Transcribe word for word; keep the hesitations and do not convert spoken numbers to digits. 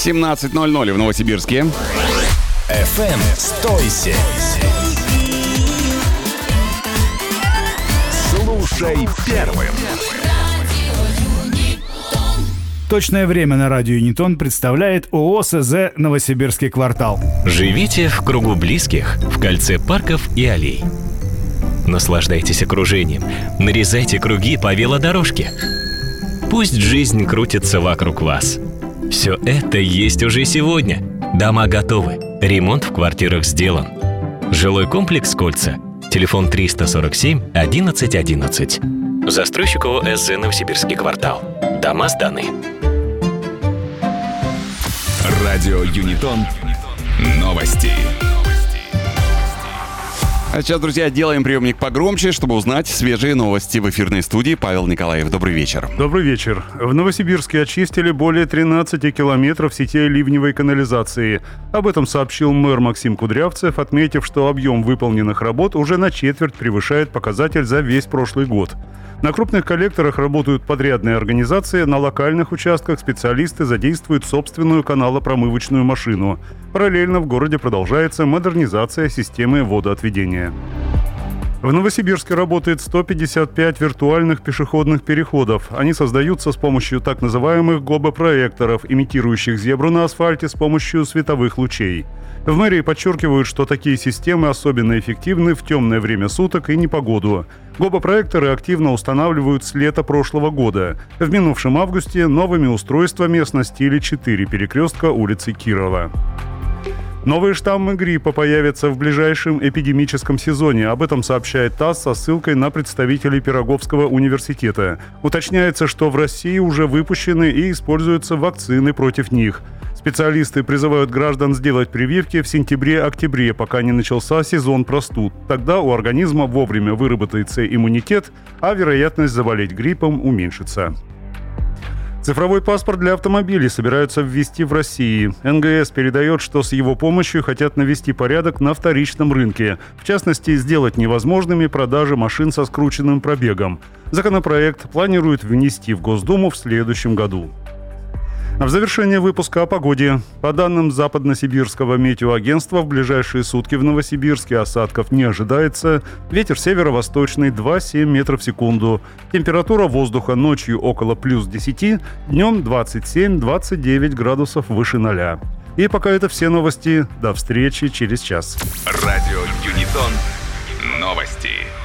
семнадцать ноль ноль в Новосибирске. эф эм сто семь. Слушай первым. Точное время на радио Юнитон представляет ООО СЗ «Новосибирский квартал». Живите в кругу близких, в кольце парков и аллей. Наслаждайтесь окружением, нарезайте круги по велодорожке. Пусть жизнь крутится вокруг вас. Все это есть уже сегодня. Дома готовы, ремонт в квартирах сделан. Жилой комплекс «Кольца». Телефон триста сорок семь одиннадцать одиннадцать. Застройщик ООО СЗ «Новосибирский квартал». Дома сданы. Радио Юнитон. Новости. А сейчас, друзья, делаем приемник погромче, чтобы узнать свежие новости в эфирной студии. Павел Николаев, добрый вечер. Добрый вечер. В Новосибирске очистили более тринадцати километров сетей ливневой канализации. Об этом сообщил мэр Максим Кудрявцев, отметив, что объем выполненных работ уже на четверть превышает показатель за весь прошлый год. На крупных коллекторах работают подрядные организации, на локальных участках специалисты задействуют собственную каналопромывочную машину. Параллельно в городе продолжается модернизация системы водоотведения. В Новосибирске работает сто пятьдесят пять виртуальных пешеходных переходов. Они создаются с помощью так называемых глобопроекторов, имитирующих зебру на асфальте с помощью световых лучей. В мэрии подчеркивают, что такие системы особенно эффективны в темное время суток и непогоду. Глобопроекторы активно устанавливают с лета прошлого года. В минувшем августе новыми устройствами оснастили четыре перекрестка улицы Кирова. Новые штаммы гриппа появятся в ближайшем эпидемическом сезоне. Об этом сообщает ТАСС со ссылкой на представителей Пироговского университета. Уточняется, что в России уже выпущены и используются вакцины против них. Специалисты призывают граждан сделать прививки в сентябре-октябре, пока не начался сезон простуд. Тогда у организма вовремя выработается иммунитет, а вероятность заболеть гриппом уменьшится. Цифровой паспорт для автомобилей собираются ввести в России. эн гэ эс передает, что с его помощью хотят навести порядок на вторичном рынке. В частности, сделать невозможными продажи машин со скрученным пробегом. Законопроект планируют внести в Госдуму в следующем году. В завершение выпуска о погоде. По данным Западно-Сибирского метеоагентства, в ближайшие сутки в Новосибирске осадков не ожидается. Ветер северо-восточный два целых семь метров в секунду. Температура воздуха ночью около плюс десяти, днем двадцать семь - двадцать девять градусов выше ноля. И пока это все новости. До встречи через час. Радио Юнитон. Новости.